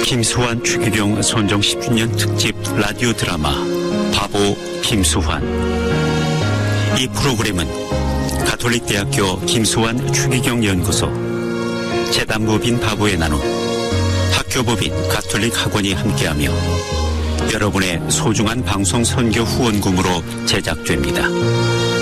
김수환 추기경 선정 10주년 특집 라디오 드라마 바보 김수환. 이 프로그램은 가톨릭대학교 김수환 추기경 연구소, 재단법인 바보의 나눔, 학교법인 가톨릭 학원이 함께하며 여러분의 소중한 방송 선교 후원금으로 제작됩니다.